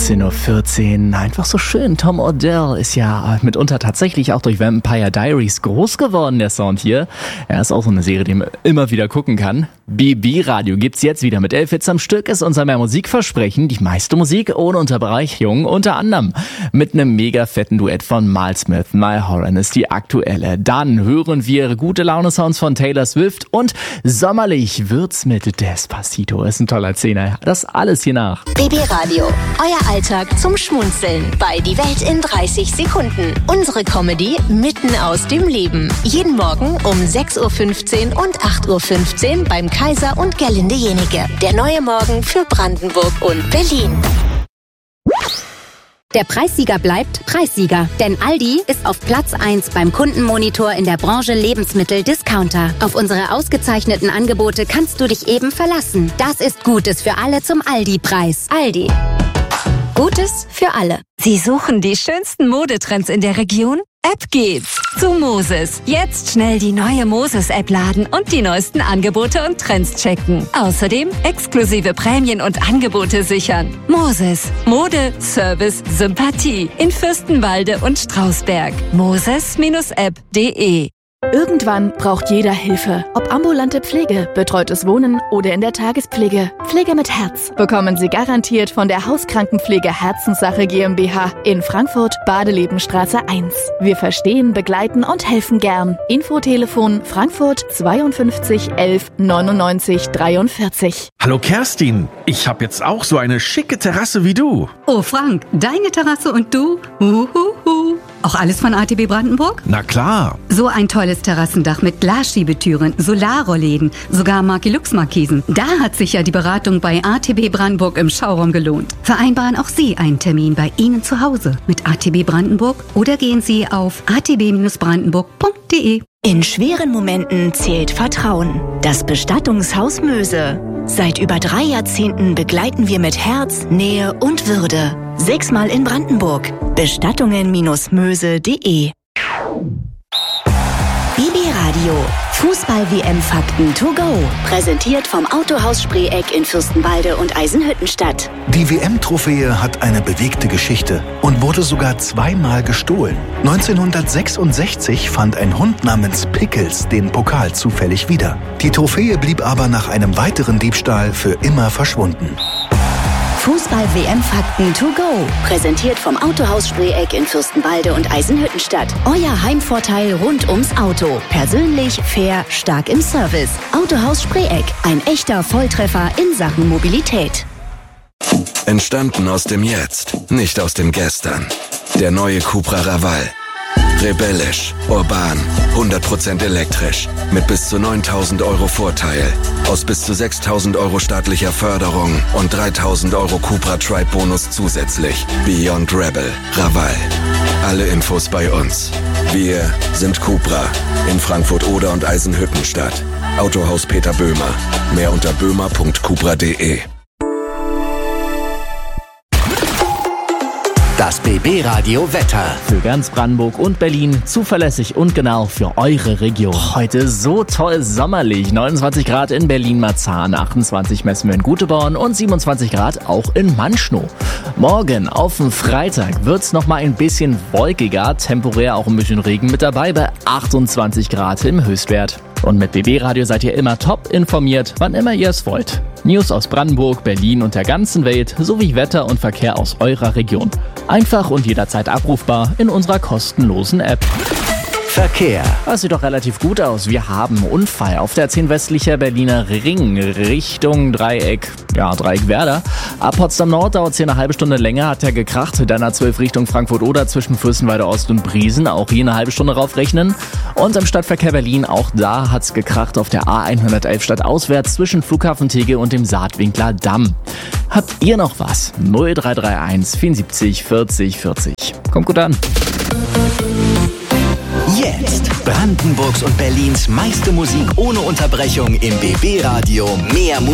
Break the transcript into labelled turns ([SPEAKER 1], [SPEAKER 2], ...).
[SPEAKER 1] 19:14 Uhr. Einfach so schön. Tom Odell ist ja mitunter tatsächlich auch durch Vampire Diaries groß geworden, der Sound hier. Er ist auch so eine Serie, die man immer wieder gucken kann. BB Radio gibt's jetzt wieder mit 11 Hits am Stück, ist unser mehr Musikversprechen. Die meiste Musik ohne Unterbrechung, unter anderem mit einem mega fetten Duett von Miles Smith. Niall Horan ist die aktuelle. Dann hören wir gute Laune-Sounds von Taylor Swift und sommerlich wird's mit Despacito. Ist ein toller Zehner. Das alles hier nach.
[SPEAKER 2] BB Radio, euer Alltag zum Schmunzeln bei Die Welt in 30 Sekunden. Unsere Comedy mitten aus dem Leben. Jeden Morgen um 6:15 Uhr und 8:15 Uhr beim Kaiser und Gerlinde Jenike. Der neue Morgen für Brandenburg und Berlin.
[SPEAKER 3] Der Preissieger bleibt Preissieger, denn Aldi ist auf Platz 1 beim Kundenmonitor in der Branche Lebensmittel-Discounter. Auf unsere ausgezeichneten Angebote kannst du dich eben verlassen. Das ist Gutes für alle zum Aldi-Preis. Aldi. Gutes für alle.
[SPEAKER 4] Sie suchen die schönsten Modetrends in der Region? Ab geht's zu Moses. Jetzt schnell die neue Moses-App laden und die neuesten Angebote und Trends checken. Außerdem exklusive Prämien und Angebote sichern. Moses. Mode, Service, Sympathie. In Fürstenwalde und Strausberg. moses-app.de.
[SPEAKER 5] Irgendwann braucht jeder Hilfe. Ob ambulante Pflege, betreutes Wohnen oder in der Tagespflege. Pflege mit Herz bekommen Sie garantiert von der Hauskrankenpflege Herzenssache GmbH in Frankfurt, Badelebenstraße 1. Wir verstehen, begleiten und helfen gern. Infotelefon Frankfurt 52 11 99 43.
[SPEAKER 6] Hallo Kerstin, ich habe jetzt auch so eine schicke Terrasse wie du.
[SPEAKER 7] Oh Frank, deine Terrasse und du? Auch alles von ATB Brandenburg?
[SPEAKER 6] Na klar.
[SPEAKER 7] So ein tolles Terrassendach mit Glasschiebetüren, Solarrollläden, sogar Markelux-Markisen. Da hat sich ja die Beratung bei ATB Brandenburg im Showroom gelohnt. Vereinbaren auch Sie einen Termin bei Ihnen zu Hause mit ATB Brandenburg oder gehen Sie auf atb-brandenburg.de.
[SPEAKER 2] In schweren Momenten zählt Vertrauen. Das Bestattungshaus Möse. Seit über 3 Jahrzehnten begleiten wir mit Herz, Nähe und Würde. 6-mal in Brandenburg. Bestattungen-möse.de. BB Radio. Fußball-WM-Fakten to go. Präsentiert vom Autohaus Spreeck in Fürstenwalde und Eisenhüttenstadt.
[SPEAKER 8] Die WM-Trophäe hat eine bewegte Geschichte und wurde sogar 2-mal gestohlen. 1966 fand ein Hund namens Pickles den Pokal zufällig wieder. Die Trophäe blieb aber nach einem weiteren Diebstahl für immer verschwunden.
[SPEAKER 2] Fußball-WM-Fakten to go. Präsentiert vom Autohaus Spreeck in Fürstenwalde und Eisenhüttenstadt. Euer Heimvorteil rund ums Auto. Persönlich, fair, stark im Service. Autohaus Spreeck. Ein echter Volltreffer in Sachen Mobilität.
[SPEAKER 9] Entstanden aus dem Jetzt, nicht aus dem Gestern. Der neue Cupra Raval. Rebellisch, urban, 100% elektrisch, mit bis zu 9.000 Euro Vorteil, aus bis zu 6.000 Euro staatlicher Förderung und 3.000 Euro Cupra Tribe Bonus zusätzlich. Beyond Rebel, Raval. Alle Infos bei uns. Wir sind Cupra in Frankfurt Oder und Eisenhüttenstadt. Autohaus Peter Böhmer. Mehr unter böhmer.cupra.de.
[SPEAKER 10] Das BB Radio Wetter.
[SPEAKER 1] Für ganz Brandenburg und Berlin zuverlässig und genau für eure Region. Heute so toll sommerlich. 29 Grad in Berlin-Marzahn, 28 messen wir in Guteborn und 27 Grad auch in Manschnow. Morgen auf den Freitag wird's nochmal ein bisschen wolkiger, temporär auch ein bisschen Regen mit dabei bei 28 Grad im Höchstwert. Und mit BB Radio seid ihr immer top informiert, wann immer ihr es wollt. News aus Brandenburg, Berlin und der ganzen Welt sowie Wetter und Verkehr aus eurer Region. Einfach und jederzeit abrufbar in unserer kostenlosen App.
[SPEAKER 10] Verkehr.
[SPEAKER 1] Das sieht doch relativ gut aus. Wir haben einen Unfall auf der 10 westlicher Berliner Ring Richtung Dreieck Werder. Ab Potsdam Nord dauert es hier eine halbe Stunde länger, hat er gekracht. Dann A12 Richtung Frankfurt Oder zwischen Fürstenwalde Ost und Briesen, auch hier eine halbe Stunde raufrechnen. Und im Stadtverkehr Berlin, auch da hat's gekracht auf der A111 stadtauswärts zwischen Flughafen Tegel und dem Saatwinkler Damm. Habt ihr noch was? 0331 74 40 40. Kommt gut an.
[SPEAKER 10] Jetzt Brandenburgs und Berlins meiste Musik ohne Unterbrechung im BB Radio. Mehr Musik.